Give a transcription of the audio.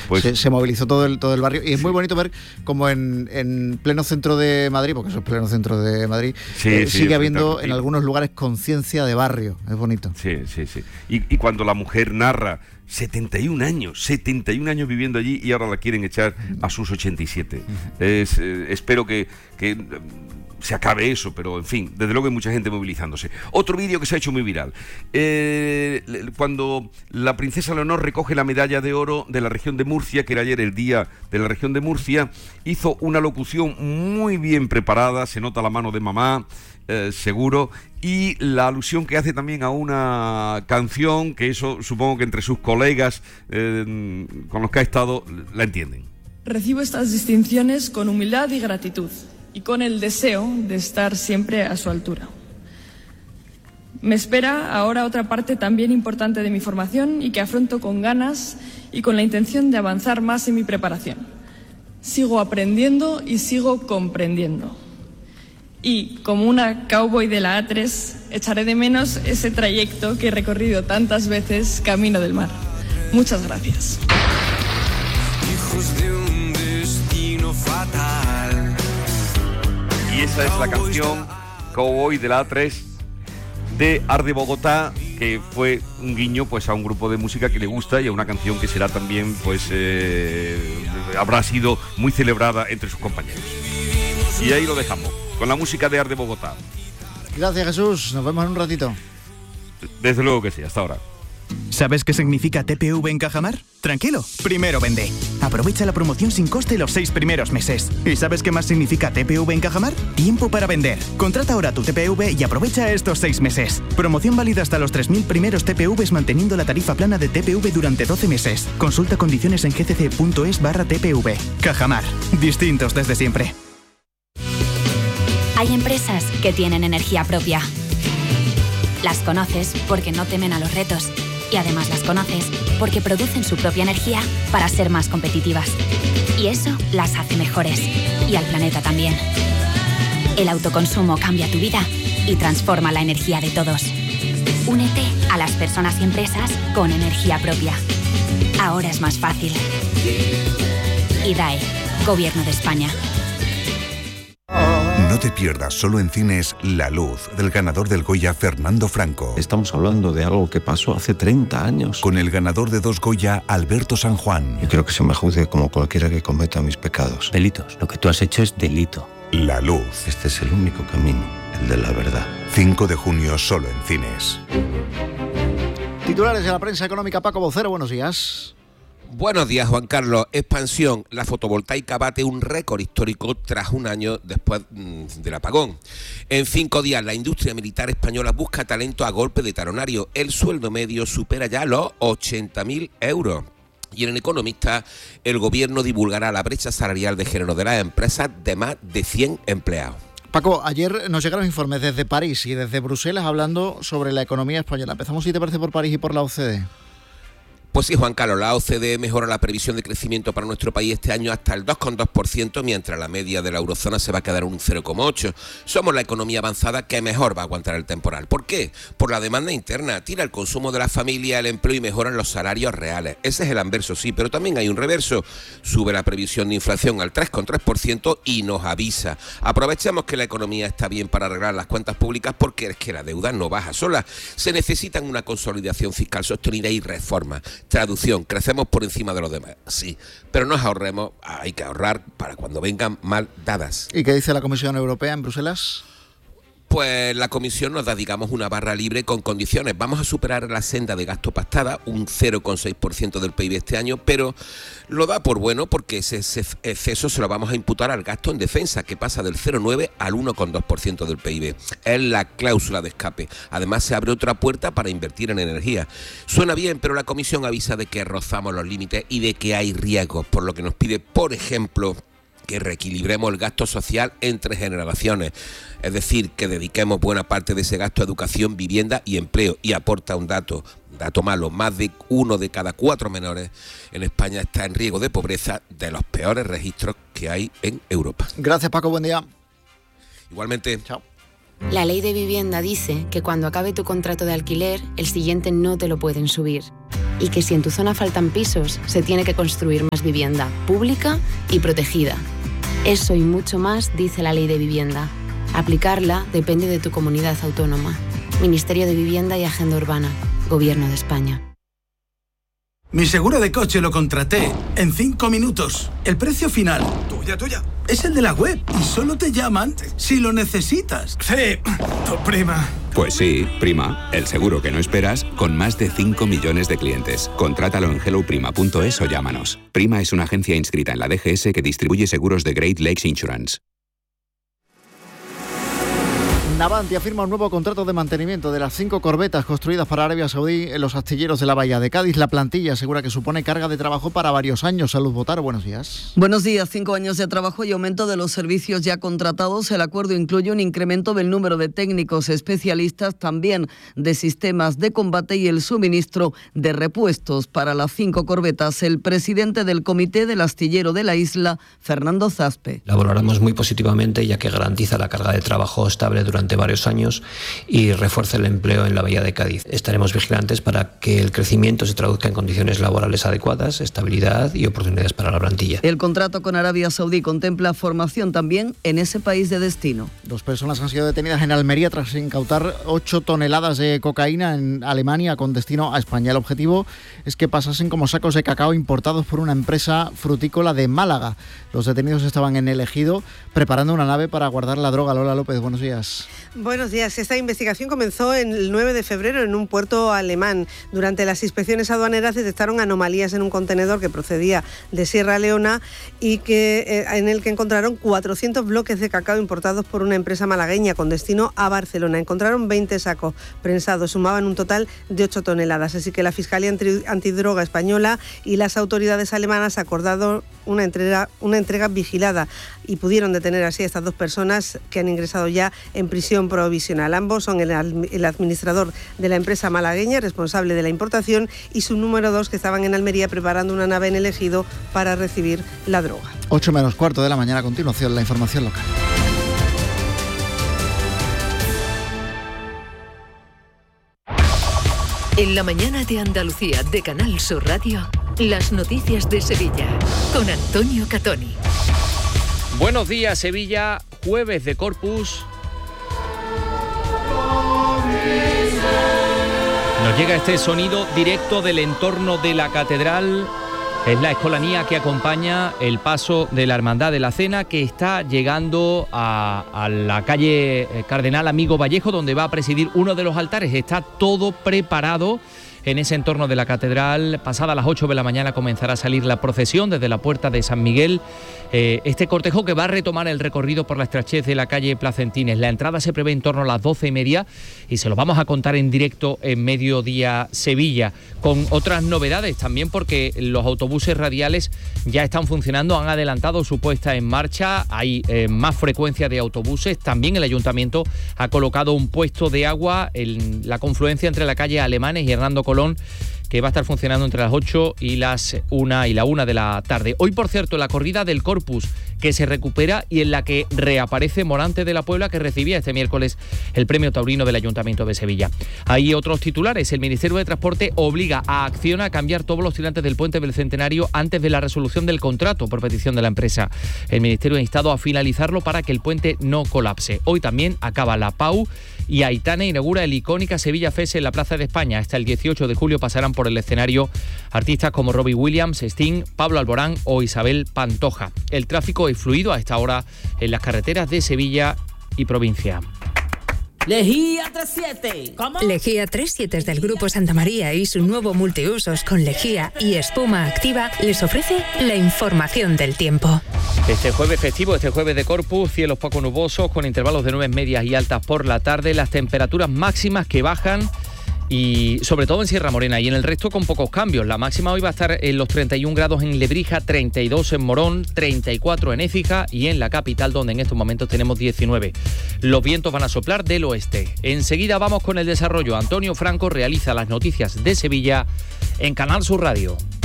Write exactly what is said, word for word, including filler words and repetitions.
Pues, se, se movilizó todo el, todo el barrio y es sí. muy bonito ver como en, en pleno centro de Madrid, porque eso es pleno centro de Madrid, sí, eh, sí, sigue habiendo en algunos lugares conciencia de barrio, es bonito. Sí, sí, sí. Y, y cuando la mujer narra setenta y un años, setenta y un años viviendo allí y ahora la quieren echar a sus ochenta y siete. Es, eh, espero que, que se acabe eso, pero en fin, desde luego hay mucha gente movilizándose. Otro vídeo que se ha hecho muy viral. Eh, cuando la princesa Leonor recoge la medalla de oro de la región de Murcia, que era ayer el día de la región de Murcia, hizo una locución muy bien preparada, se nota la mano de mamá, eh, seguro, y la alusión que hace también a una canción, que eso supongo que entre sus colegas eh, con los que ha estado la entienden. Recibo estas distinciones con humildad y gratitud, y con el deseo de estar siempre a su altura. Me espera ahora otra parte también importante de mi formación y que afronto con ganas y con la intención de avanzar más en mi preparación. Sigo aprendiendo y sigo comprendiendo. Y, como una cowboy de la A tres, echaré de menos ese trayecto que he recorrido tantas veces camino del mar. Muchas gracias. Hijos de un destino fatal. Y esa es la canción Cowboy de la A tres de Arde Bogotá, que fue un guiño pues a un grupo de música que le gusta y a una canción que será también pues eh, habrá sido muy celebrada entre sus compañeros. Y ahí lo dejamos, con la música de Arde Bogotá. Gracias, Jesús, nos vemos en un ratito. Desde luego que sí, hasta ahora. ¿Sabes qué significa T P V en Cajamar? Tranquilo, primero vende. Aprovecha la promoción sin coste los seis primeros meses. ¿Y sabes qué más significa T P V en Cajamar? Tiempo para vender. Contrata ahora tu T P V y aprovecha estos seis meses. Promoción válida hasta los tres mil primeros T P Vs manteniendo la tarifa plana de T P V durante doce meses. Consulta condiciones en gcc.es barra TPV. Cajamar. Distintos desde siempre. Hay empresas que tienen energía propia. Las conoces porque no temen a los retos. Y además las conoces porque producen su propia energía para ser más competitivas. Y eso las hace mejores. Y al planeta también. El autoconsumo cambia tu vida y transforma la energía de todos. Únete a las personas y empresas con energía propia. Ahora es más fácil. I D A E, Gobierno de España. No te pierdas solo en cines La Luz, del ganador del Goya Fernando Franco. Estamos hablando de algo que pasó hace treinta años. Con el ganador de dos Goya, Alberto San Juan. Yo quiero que se me juzgue como cualquiera que cometa mis pecados. Delitos. Lo que tú has hecho es delito. La Luz. Este es el único camino, el de la verdad. cinco de junio solo en cines. Titulares de la prensa económica, Paco Vocero, buenos días. Buenos días, Juan Carlos. Expansión. La fotovoltaica bate un récord histórico tras un año después mmm, del apagón. En cinco días, la industria militar española busca talento a golpe de talonario. El sueldo medio supera ya los ochenta mil euros. Y en El Economista, el gobierno divulgará la brecha salarial de género de las empresas de más de cien empleados. Paco, ayer nos llegaron informes desde París y desde Bruselas hablando sobre la economía española. Empezamos, si te parece, por París y por la O C D E. Pues sí, Juan Carlos, la O C D E mejora la previsión de crecimiento para nuestro país este año hasta el dos coma dos por ciento, mientras la media de la eurozona se va a quedar en un cero coma ocho por ciento. Somos la economía avanzada que mejor va a aguantar el temporal. ¿Por qué? Por la demanda interna. Tira el consumo de la familia, el empleo y mejoran los salarios reales. Ese es el anverso, sí, pero también hay un reverso. Sube la previsión de inflación al tres coma tres por ciento y nos avisa. Aprovechemos que la economía está bien para arreglar las cuentas públicas porque es que la deuda no baja sola. Se necesitan una consolidación fiscal sostenida y reformas. Traducción, crecemos por encima de los demás, sí, pero nos ahorremos, hay que ahorrar para cuando vengan mal dadas. ¿Y qué dice la Comisión Europea en Bruselas? Pues la Comisión nos da, digamos, una barra libre con condiciones. Vamos a superar la senda de gasto pactada, un cero coma seis por ciento del P I B este año, pero lo da por bueno porque ese, ese exceso se lo vamos a imputar al gasto en defensa, que pasa del cero coma nueve al uno coma dos por ciento del P I B. Es la cláusula de escape. Además, se abre otra puerta para invertir en energía. Suena bien, pero la Comisión avisa de que rozamos los límites y de que hay riesgos, por lo que nos pide, por ejemplo, que reequilibremos el gasto social entre generaciones, es decir, que dediquemos buena parte de ese gasto a educación, vivienda y empleo. Y aporta un dato, dato malo, más de uno de cada cuatro menores en España está en riesgo de pobreza, de los peores registros que hay en Europa. Gracias, Paco, buen día. Igualmente. Chao. La ley de vivienda dice que cuando acabe tu contrato de alquiler, el siguiente no te lo pueden subir. y que si en tu zona faltan pisos, se tiene que construir más vivienda pública y protegida. Eso y mucho más dice la Ley de Vivienda. Aplicarla depende de tu comunidad autónoma. Ministerio de Vivienda y Agenda Urbana. Gobierno de España. Mi seguro de coche lo contraté en cinco minutos. El precio final, tuya, tuya, es el de la web y solo te llaman si lo necesitas. Sí, tu prima. Pues sí, Prima, el seguro que no esperas con más de cinco millones de clientes. Contrátalo en hello prima punto es o llámanos. Prima es una agencia inscrita en la D G S que distribuye seguros de Great Lakes Insurance. Navantia firma un nuevo contrato de mantenimiento de las cinco corbetas construidas para Arabia Saudí en los astilleros de la Bahía de Cádiz. La plantilla asegura que supone carga de trabajo para varios años. Salud Botaro, buenos días. Buenos días. Cinco años de trabajo y aumento de los servicios ya contratados. El acuerdo incluye un incremento del número de técnicos especialistas, también de sistemas de combate y el suministro de repuestos para las cinco corbetas. El presidente del Comité del Astillero de la Isla, Fernando Zaspe. La valoramos muy positivamente, ya que garantiza la carga de trabajo estable durante varios años y refuerza el empleo en la Bahía de Cádiz. Estaremos vigilantes para que el crecimiento se traduzca en condiciones laborales adecuadas, estabilidad y oportunidades para la plantilla. El contrato con Arabia Saudí contempla formación también en ese país de destino. Dos personas han sido detenidas en Almería tras incautar ocho toneladas de cocaína en Alemania con destino a España. El objetivo es que pasasen como sacos de cacao importados por una empresa frutícola de Málaga. Los detenidos estaban en el Ejido preparando una nave para guardar la droga. Lola López, buenos días. Buenos días. Esta investigación comenzó el nueve de febrero en un puerto alemán. Durante las inspecciones aduaneras detectaron anomalías en un contenedor que procedía de Sierra Leona y que eh, en el que encontraron cuatrocientos bloques de cacao importados por una empresa malagueña con destino a Barcelona. Encontraron veinte sacos prensados, sumaban un total de ocho toneladas. Así que la Fiscalía Antidroga Española y las autoridades alemanas acordaron una entrega, una entrega vigilada y pudieron detener así a estas dos personas que han ingresado ya en prisión provisional. Ambos son el, el administrador de la empresa malagueña, responsable de la importación, y su número dos, que estaban en Almería preparando una nave en el Ejido para recibir la droga. ocho menos cuarto de la mañana, a continuación la información local. En la mañana de Andalucía de Canal Sur Radio, las noticias de Sevilla con Antonio Catoni. Buenos días, Sevilla, jueves de Corpus. Nos llega este sonido directo del entorno de la catedral. Es la escolanía que acompaña el paso de la Hermandad de la Cena, que está llegando a, a la calle Cardenal Amigo Vallejo, donde va a presidir uno de los altares. Está todo preparado en ese entorno de la catedral. Pasada las ocho de la mañana comenzará a salir la procesión desde la puerta de San Miguel. Eh, este cortejo que va a retomar el recorrido por la estrechez de la calle Placentines. La entrada se prevé en torno a las doce y media y se lo vamos a contar en directo en Mediodía Sevilla, con otras novedades también, porque los autobuses radiales ya están funcionando, han adelantado su puesta en marcha, hay eh, más frecuencia de autobuses. También el ayuntamiento ha colocado un puesto de agua en la confluencia entre la calle Alemanes y Hernando Colón, que va a estar funcionando entre las ocho y las una y la una de la tarde. Hoy, por cierto, la corrida del Corpus, que se recupera y en la que reaparece Morante de la Puebla, que recibía este miércoles el premio taurino del Ayuntamiento de Sevilla. Hay otros titulares. El Ministerio de Transporte obliga a Acciona a cambiar todos los tirantes del puente del Centenario antes de la resolución del contrato por petición de la empresa. El Ministerio ha instado a finalizarlo para que el puente no colapse. Hoy también acaba la P A U y Aitana inaugura el icónica Sevilla Fest en la Plaza de España. Hasta el dieciocho de julio pasarán por el escenario artistas como Robbie Williams, Sting, Pablo Alborán o Isabel Pantoja. El tráfico es fluido a esta hora en las carreteras de Sevilla y provincia. Lejía treinta y siete. ¿Cómo? Lejía treinta y siete es del Grupo Santa María y su nuevo multiusos con lejía y espuma activa les ofrece la información del tiempo. Este jueves festivo, este jueves de Corpus, cielos poco nubosos con intervalos de nubes medias y altas por la tarde, las temperaturas máximas que bajan y sobre todo en Sierra Morena y en el resto con pocos cambios. La máxima hoy va a estar en los treinta y un grados en Lebrija, treinta y dos en Morón, treinta y cuatro en Écija y en la capital, donde en estos momentos tenemos diecinueve. Los vientos van a soplar del oeste. Enseguida vamos con el desarrollo. Antonio Franco realiza las noticias de Sevilla en Canal Sur Radio.